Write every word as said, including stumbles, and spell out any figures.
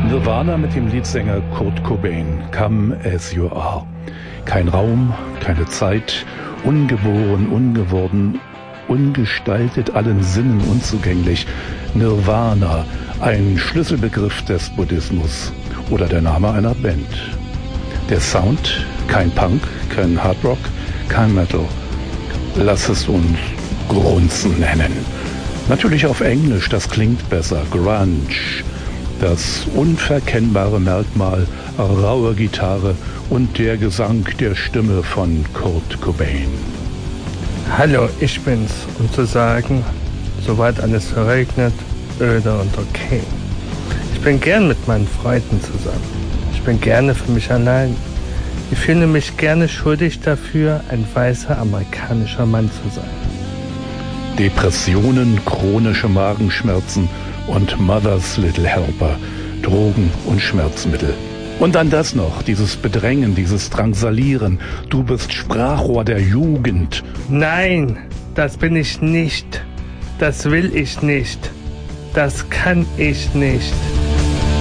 Nirvana mit dem Leadsänger Kurt Cobain, Come As You Are. Kein Raum, keine Zeit, ungeboren, ungeworden, ungestaltet, allen Sinnen unzugänglich. Nirvana, ein Schlüsselbegriff des Buddhismus oder der Name einer Band. Der Sound, kein Punk, kein Hardrock, kein Metal. Lass es uns Grunzen nennen. Natürlich auf Englisch, das klingt besser. Grunge. Das unverkennbare Merkmal, raue Gitarre und der Gesang der Stimme von Kurt Cobain. Hallo, ich bin's, um zu sagen, soweit alles verregnet, öde und okay. Ich bin gern mit meinen Freunden zusammen. Ich bin gerne für mich allein. Ich fühle mich gerne schuldig dafür, ein weißer amerikanischer Mann zu sein. Depressionen, chronische Magenschmerzen und Mother's Little Helper, Drogen und Schmerzmittel. Und dann das noch, dieses Bedrängen, dieses Drangsalieren. Du bist Sprachrohr der Jugend. Nein, das bin ich nicht. Das will ich nicht. Das kann ich nicht.